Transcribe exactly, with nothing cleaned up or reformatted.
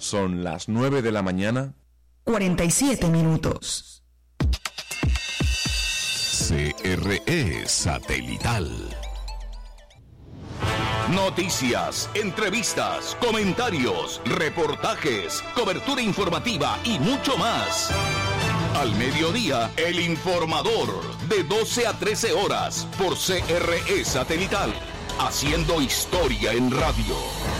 Son las nueve de la mañana. cuarenta y siete minutos. C R E Satelital. Noticias, entrevistas, comentarios, reportajes, cobertura informativa y mucho más. Al mediodía, El Informador, de doce a trece horas, por C R E Satelital, haciendo historia en radio.